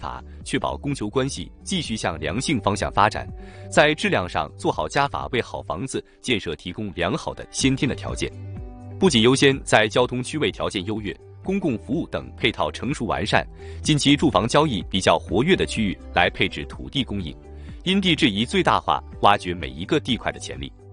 法，确保供求关系继续向良性方向发展，在质量上做好加法，为好房子建设提供良好的先天的条件。不仅优先在交通区位条件优越、公共服务等配套成熟完善、近期住房交易比较活跃的区域来配置土地供应，因地制宜最大化挖掘每一个地块的潜力。